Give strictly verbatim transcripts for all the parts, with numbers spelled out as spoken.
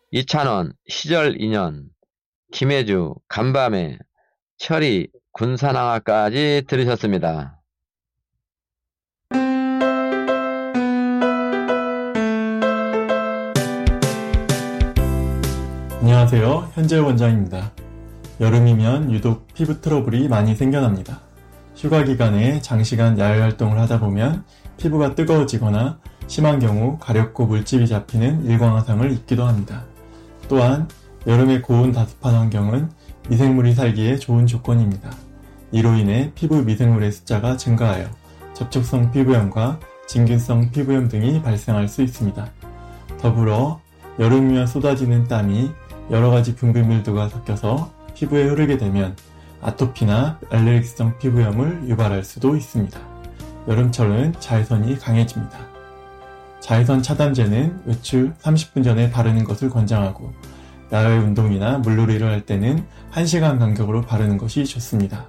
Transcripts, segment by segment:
이찬원, 시절 인연, 김혜주, 간밤에, 철이, 군사낭화까지 들으셨습니다. 안녕하세요. 현재 원장입니다. 여름이면 유독 피부 트러블이 많이 생겨납니다. 휴가 기간에 장시간 야외 활동을 하다 보면 피부가 뜨거워지거나 심한 경우 가렵고 물집이 잡히는 일광화상을 입기도 합니다. 또한 여름의 고온 다습한 환경은 미생물이 살기에 좋은 조건입니다. 이로 인해 피부 미생물의 숫자가 증가하여 접촉성 피부염과 진균성 피부염 등이 발생할 수 있습니다. 더불어 여름이면 쏟아지는 땀이 여러가지 분비물들과 섞여서 피부에 흐르게 되면 아토피나 알레르기성 피부염을 유발할 수도 있습니다. 여름철은 자외선이 강해집니다. 자외선 차단제는 외출 삼십 분 전에 바르는 것을 권장하고 야외 운동이나 물놀이를 할 때는 한 시간 간격으로 바르는 것이 좋습니다.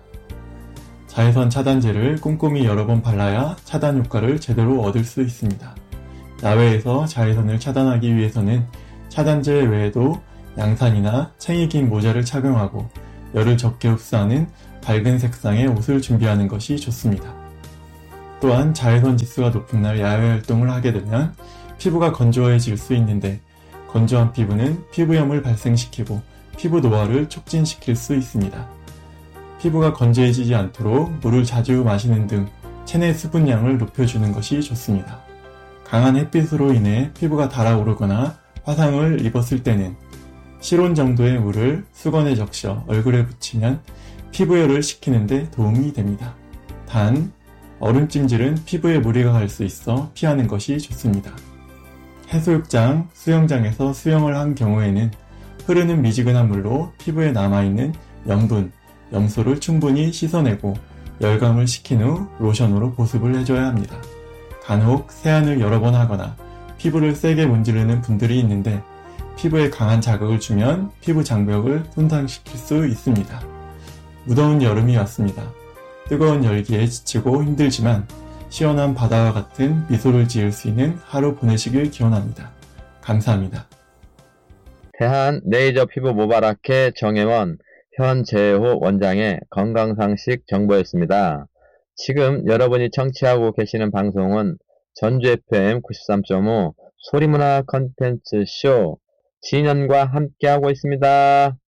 자외선 차단제를 꼼꼼히 여러 번 발라야 차단 효과를 제대로 얻을 수 있습니다. 야외에서 자외선을 차단하기 위해서는 차단제 외에도 양산이나 챙이 긴 모자를 착용하고 열을 적게 흡수하는 밝은 색상의 옷을 준비하는 것이 좋습니다. 또한 자외선 지수가 높은 날 야외 활동을 하게 되면 피부가 건조해질 수 있는데 건조한 피부는 피부염을 발생시키고 피부 노화를 촉진시킬 수 있습니다. 피부가 건조해지지 않도록 물을 자주 마시는 등 체내 수분량을 높여주는 것이 좋습니다. 강한 햇빛으로 인해 피부가 달아오르거나 화상을 입었을 때는 실온 정도의 물을 수건에 적셔 얼굴에 붙이면 피부열을 식히는 데 도움이 됩니다. 단, 얼음찜질은 피부에 무리가 갈 수 있어 피하는 것이 좋습니다. 해수욕장, 수영장에서 수영을 한 경우에는 흐르는 미지근한 물로 피부에 남아있는 염분, 염소를 충분히 씻어내고 열감을 식힌 후 로션으로 보습을 해줘야 합니다. 간혹 세안을 여러 번 하거나 피부를 세게 문지르는 분들이 있는데 피부에 강한 자극을 주면 피부 장벽을 손상시킬 수 있습니다. 무더운 여름이 왔습니다. 뜨거운 열기에 지치고 힘들지만 시원한 바다와 같은 미소를 지을 수 있는 하루 보내시길 기원합니다. 감사합니다. 대한 레이저 피부 모바라케 정혜원, 현재호 원장의 건강상식 정보였습니다. 지금 여러분이 청취하고 계시는 방송은 전주 에프엠 구십삼 점 오 소리문화 컨텐츠 쇼 진현과 함께하고 있습니다.